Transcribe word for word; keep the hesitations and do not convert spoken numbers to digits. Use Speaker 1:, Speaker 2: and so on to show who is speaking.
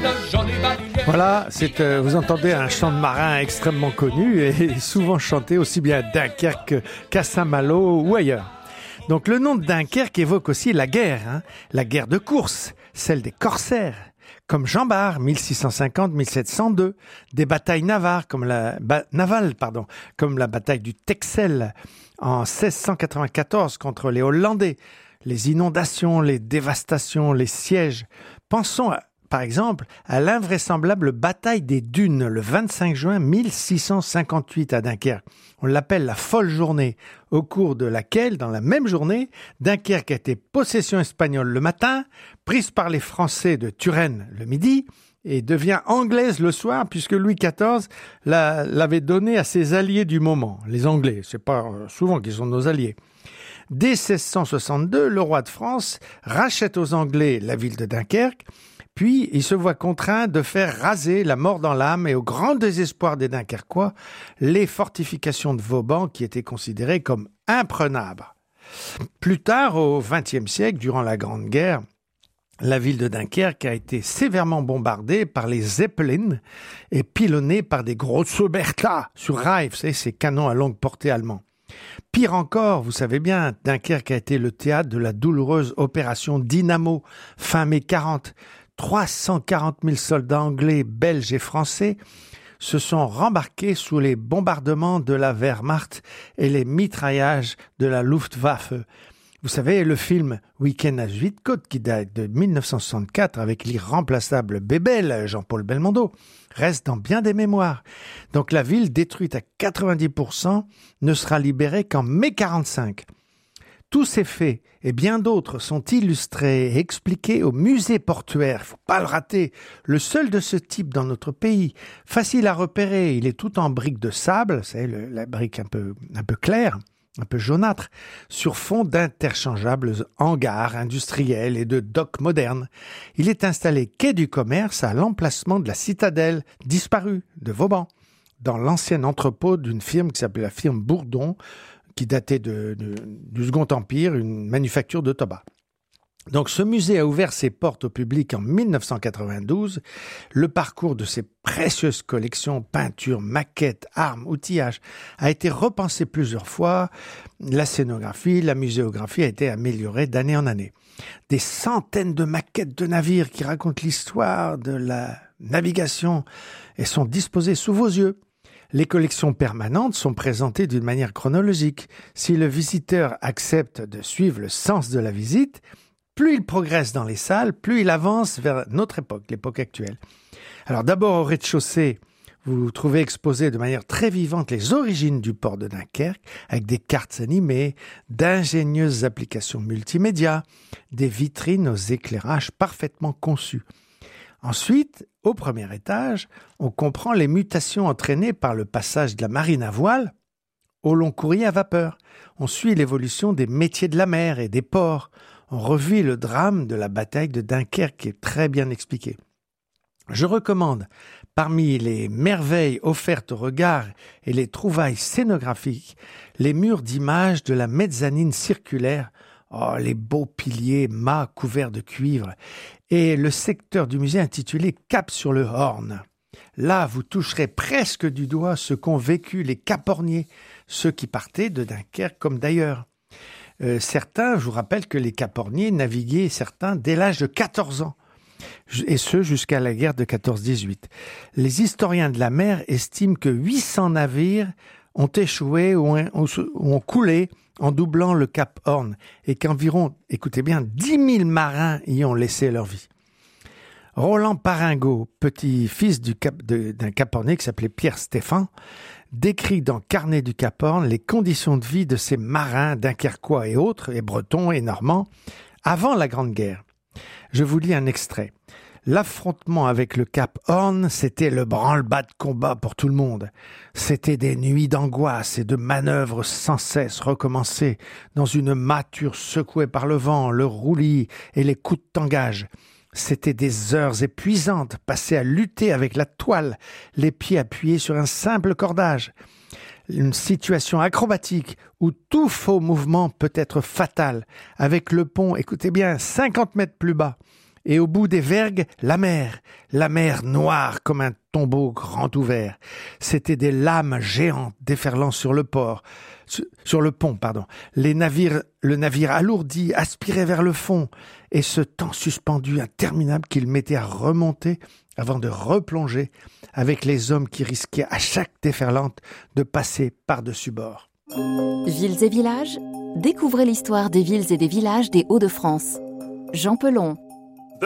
Speaker 1: Voilà, c'est, euh, vous entendez un chant de marin extrêmement connu et souvent chanté aussi bien à Dunkerque qu'à Saint-Malo ou ailleurs. Donc le nom de Dunkerque évoque aussi la guerre, hein, la guerre de course, celle des corsaires, comme Jean Bart, mille six cent cinquante à mille sept cent deux, des batailles navales comme la, ba, navales, pardon, comme la bataille du Texel en seize cent quatre-vingt-quatorze contre les Hollandais, les inondations, les dévastations, les sièges. Pensons à Par exemple, à l'invraisemblable bataille des Dunes, le vingt-cinq juin mille six cent cinquante-huit à Dunkerque. On l'appelle la folle journée, au cours de laquelle, dans la même journée, Dunkerque a été possession espagnole le matin, prise par les Français de Turenne le midi, et devient anglaise le soir, puisque Louis quatorze la, l'avait donnée à ses alliés du moment, les Anglais. C'est pas souvent qu'ils sont nos alliés. Dès seize cent soixante-deux, le roi de France rachète aux Anglais la ville de Dunkerque. Puis, il se voit contraint de faire raser la mort dans l'âme et au grand désespoir des Dunkerquois, les fortifications de Vauban qui étaient considérées comme imprenables. Plus tard, au vingtième siècle, durant la Grande Guerre, la ville de Dunkerque a été sévèrement bombardée par les Zeppelin et pilonnée par des grosses Bertha sur rail, vous savez, ces canons à longue portée allemands. Pire encore, vous savez bien, Dunkerque a été le théâtre de la douloureuse opération Dynamo, fin mai quarante. trois cent quarante mille soldats anglais, belges et français se sont rembarqués sous les bombardements de la Wehrmacht et les mitraillages de la Luftwaffe. Vous savez, le film Week-end à Zuidcote, qui date de mille neuf cent soixante-quatre avec l'irremplaçable Bébel, Jean-Paul Belmondo, reste dans bien des mémoires. Donc la ville, détruite à quatre-vingt-dix pour cent, ne sera libérée qu'en mai quarante-cinq. Tous ces faits et bien d'autres sont illustrés et expliqués au musée portuaire. Il ne faut pas le rater. Le seul de ce type dans notre pays. Facile à repérer. Il est tout en briques de sable. Vous savez, le, la brique un peu, un peu claire, un peu jaunâtre, sur fond d'interchangeables hangars industriels et de docks modernes. Il est installé quai du commerce à l'emplacement de la citadelle disparue de Vauban, dans l'ancien entrepôt d'une firme qui s'appelait la firme Bourdon, qui datait de, de, du Second Empire, une manufacture de tabac. Donc ce musée a ouvert ses portes au public en mille neuf cent quatre-vingt-douze. Le parcours de ses précieuses collections, peintures, maquettes, armes, outillages, a été repensé plusieurs fois. La scénographie, la muséographie a été améliorée d'année en année. Des centaines de maquettes de navires qui racontent l'histoire de la navigation et sont disposées sous vos yeux. Les collections permanentes sont présentées d'une manière chronologique. Si le visiteur accepte de suivre le sens de la visite, plus il progresse dans les salles, plus il avance vers notre époque, l'époque actuelle. Alors d'abord au rez-de-chaussée, vous trouvez exposées de manière très vivante les origines du port de Dunkerque, avec des cartes animées, d'ingénieuses applications multimédia, des vitrines aux éclairages parfaitement conçus. Ensuite, au premier étage, on comprend les mutations entraînées par le passage de la marine à voile au long courrier à vapeur. On suit l'évolution des métiers de la mer et des ports. On revit le drame de la bataille de Dunkerque qui est très bien expliqué. Je recommande, parmi les merveilles offertes au regard et les trouvailles scénographiques, les murs d'images de la mezzanine circulaire. Oh, les beaux piliers mâts couverts de cuivre et le secteur du musée intitulé Cap sur le Horn. Là, vous toucherez presque du doigt ce qu'ont vécu les caporniers, ceux qui partaient de Dunkerque comme d'ailleurs. Euh, certains, je vous rappelle que les caporniers naviguaient, certains, dès l'âge de quatorze ans, et ce jusqu'à la guerre de quatorze dix-huit. Les historiens de la mer estiment que huit cents navires ont échoué ou ont coulé en doublant le Cap Horn et qu'environ, écoutez bien, dix mille marins y ont laissé leur vie. Roland Paringot, petit-fils du cap, de, d'un capornier qui s'appelait Pierre Stéphan, décrit dans Carnet du Cap Horn les conditions de vie de ces marins dunkerquois et autres, et bretons et normands, avant la Grande Guerre. Je vous lis un extrait. L'affrontement avec le Cap Horn, c'était le branle-bas de combat pour tout le monde. C'était des nuits d'angoisse et de manœuvres sans cesse recommencées dans une mâture secouée par le vent, le roulis et les coups de tangage. C'était des heures épuisantes passées à lutter avec la toile, les pieds appuyés sur un simple cordage. Une situation acrobatique où tout faux mouvement peut être fatal, avec le pont, écoutez bien, cinquante mètres plus bas, Et au bout des vergues, la mer, la mer noire comme un tombeau grand ouvert. C'étaient des lames géantes déferlant sur le port, sur le pont, pardon. Les navires, le navire alourdi aspirait vers le fond, et ce temps suspendu interminable qu'il mettait à remonter avant de replonger avec les hommes qui risquaient à chaque déferlante de passer par-dessus bord.
Speaker 2: Villes et villages, découvrez l'histoire des villes et des villages des Hauts-de-France. Jean Pelon.